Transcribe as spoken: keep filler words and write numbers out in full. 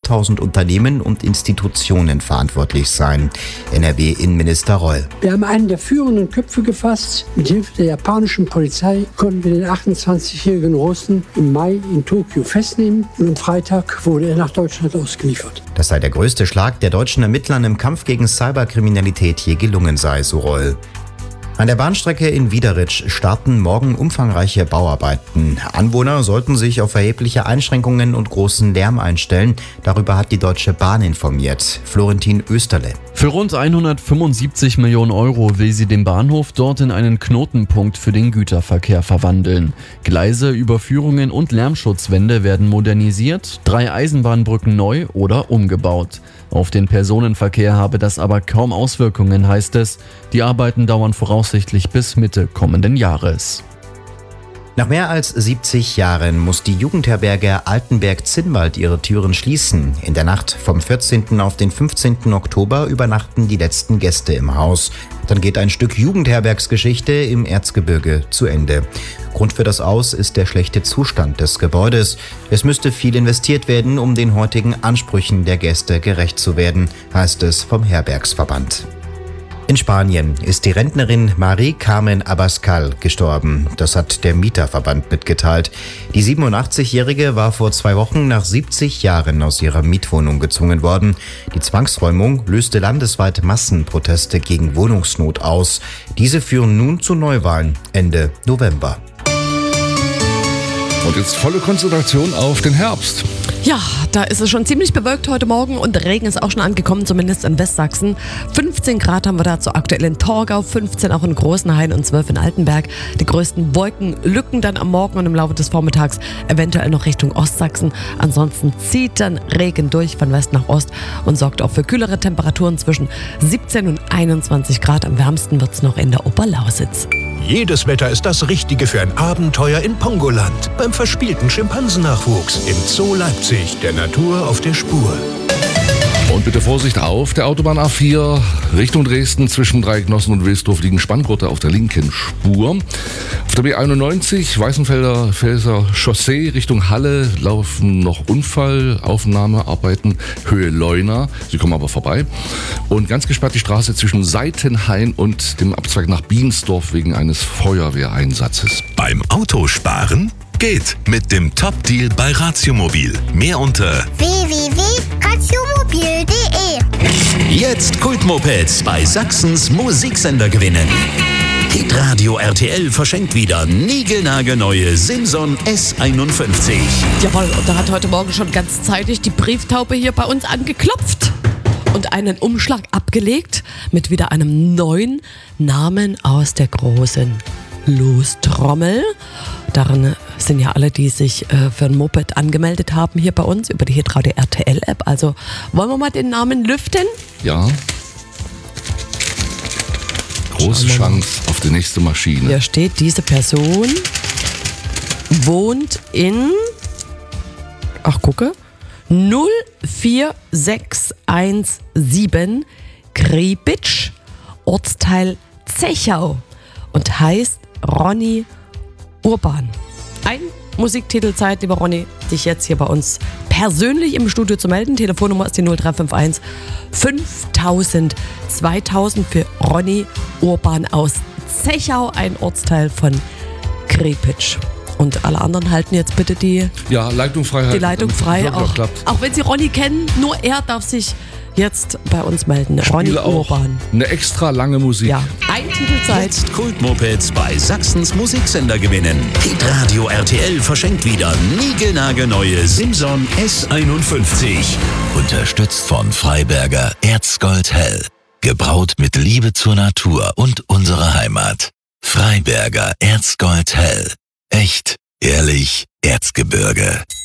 viertausend Unternehmen und Institutionen verantwortlich sein. N R W-Innenminister Reul. Wir haben einen der führenden Köpfe gefasst. Mit Hilfe der japanischen Polizei konnten wir den achtundzwanzigjährigen Russen im Mai in Tokio festnehmen und am Freitag wurde er nach Deutschland ausgeliefert. Das sei der größte Schlag, der deutschen Ermittlern im Kampf gegen Cyberkriminalität je gelungen sei, so Reul. An der Bahnstrecke in Wiederitsch starten morgen umfangreiche Bauarbeiten. Anwohner sollten sich auf erhebliche Einschränkungen und großen Lärm einstellen. Darüber hat die Deutsche Bahn informiert. Florentin Österle. Für rund hundertfünfundsiebzig Millionen Euro will sie den Bahnhof dort in einen Knotenpunkt für den Güterverkehr verwandeln. Gleise, Überführungen und Lärmschutzwände werden modernisiert, drei Eisenbahnbrücken neu oder umgebaut. Auf den Personenverkehr habe das aber kaum Auswirkungen, heißt es. Die Arbeiten dauern voraussichtlich bis Mitte kommenden Jahres. Nach mehr als siebzig Jahren muss die Jugendherberge Altenberg-Zinnwald ihre Türen schließen. In der Nacht vom vierzehnten auf den fünfzehnten Oktober übernachten die letzten Gäste im Haus. Dann geht ein Stück Jugendherbergsgeschichte im Erzgebirge zu Ende. Grund für das Aus ist der schlechte Zustand des Gebäudes. Es müsste viel investiert werden, um den heutigen Ansprüchen der Gäste gerecht zu werden, heißt es vom Herbergsverband. In Spanien ist die Rentnerin Marie Carmen Abascal gestorben. Das hat der Mieterverband mitgeteilt. Die siebenundachtzigjährige war vor zwei Wochen nach siebzig Jahren aus ihrer Mietwohnung gezwungen worden. Die Zwangsräumung löste landesweit Massenproteste gegen Wohnungsnot aus. Diese führen nun zu Neuwahlen Ende November. Und jetzt volle Konzentration auf den Herbst. Ja, da ist es schon ziemlich bewölkt heute Morgen und Regen ist auch schon angekommen, zumindest in Westsachsen. fünfzehn Grad haben wir dazu aktuell in Torgau, fünfzehn auch in Großenhain und zwölf in Altenberg. Die größten Wolkenlücken dann am Morgen und im Laufe des Vormittags eventuell noch Richtung Ostsachsen. Ansonsten zieht dann Regen durch von West nach Ost und sorgt auch für kühlere Temperaturen zwischen siebzehn und einundzwanzig Grad. Am wärmsten wird es noch in der Oberlausitz. Jedes Wetter ist das Richtige für ein Abenteuer in Pongoland. Beim verspielten Schimpansennachwuchs im Zoo Leipzig, der Natur auf der Spur. Und bitte Vorsicht auf der Autobahn A vier Richtung Dresden zwischen Dreiecknossen und Wilsdorf liegen Spanngurte auf der linken Spur. Auf der B einundneunzig Weißenfelder Felser Chaussee Richtung Halle laufen noch Unfallaufnahmearbeiten Höhe Leuna. Sie kommen aber vorbei. Und ganz gesperrt die Straße zwischen Seitenhain und dem Abzweig nach Biensdorf wegen eines Feuerwehreinsatzes. Beim Autosparen geht mit dem Top-Deal bei Ratiomobil. Mehr unter w w w punkt ratiomobil punkt de. Jetzt Kultmopeds bei Sachsens Musiksender gewinnen. Hitradio R T L verschenkt wieder niegelnagelneue Simson S einundfünfzig. Jawohl, und da hat heute Morgen schon ganz zeitig die Brieftaube hier bei uns angeklopft und einen Umschlag abgelegt mit wieder einem neuen Namen aus der großen Lostrommel. Darin sind ja alle, die sich äh, für ein Moped angemeldet haben, hier bei uns über die Hitradio R T L-App. Also wollen wir mal den Namen lüften? Ja. Große Chance auf die nächste Maschine. Hier steht, diese Person wohnt in, ach gucke, null vier sechs eins sieben Kriebitsch, Ortsteil Zechau und heißt Ronny Urban. Ein Musiktitelzeit, lieber Ronny, dich jetzt hier bei uns persönlich im Studio zu melden. Telefonnummer ist die null drei fünf eins fünftausend zweitausend für Ronny Urban aus Zechau, ein Ortsteil von Krepitsch. Und alle anderen halten jetzt bitte die, ja, Leitung frei. Die Leitung frei. Auch, auch wenn Sie Ronny kennen, nur er darf sich jetzt bei uns melden. Ronny Urban. Eine extra lange Musik. Ja, ein Titelzeit. Jetzt Kultmopeds bei Sachsens Musiksender gewinnen. Hitradio R T L verschenkt wieder niegelnagelneue Simson S einundfünfzig. Unterstützt von Freiberger Erzgold Hell. Gebraut mit Liebe zur Natur und unserer Heimat. Freiberger Erzgold Hell. Echt, ehrlich, Erzgebirge.